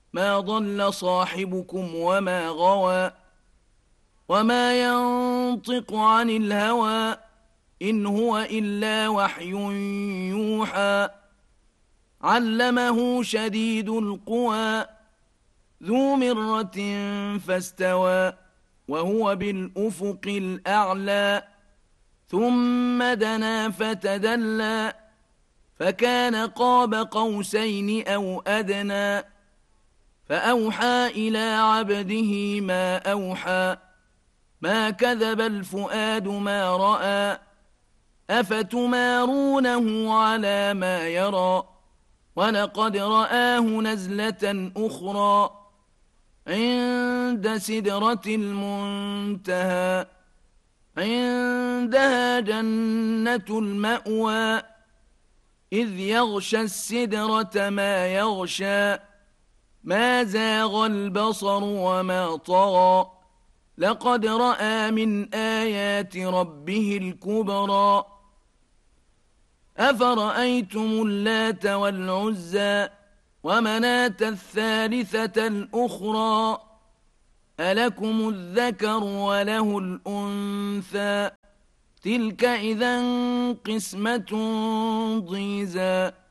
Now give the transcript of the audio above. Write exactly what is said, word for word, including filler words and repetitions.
ما ضل صاحبكم وما غوى وما ينطق عن الهوى إن هو إلا وحي يوحى علمه شديد القوى ذو مرة فاستوى وهو بالأفق الأعلى ثم دنا فتدلى فكان قاب قوسين أو أدنى فأوحى إلى عبده ما أوحى ما كذب الفؤاد ما رأى أفتمارونه على ما يرى ولقد رآه نزلة أخرى عند سدرة المنتهى عندها جنة المأوى إذ يغشى السدرة ما يغشى ما زاغ البصر وما طغى لقد رأى من آيات ربه الكبرى أفرأيتم اللات والعزى ومناة الثالثة الأخرى ألكم الذكر وله الأنثى تلك إذا قسمة ضيزى